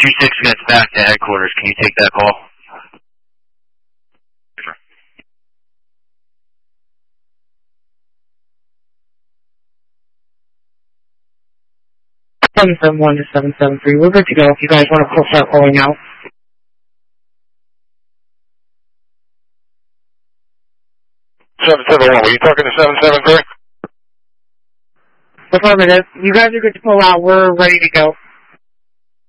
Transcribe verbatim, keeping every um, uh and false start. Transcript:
two six minutes back to headquarters. Can you take that call? seven seven one to seven seven three. We're good to go if you guys want to start calling out. seven seven one, were you talking to seven seven three? Affirmative. You guys are good to pull out. We're ready to go.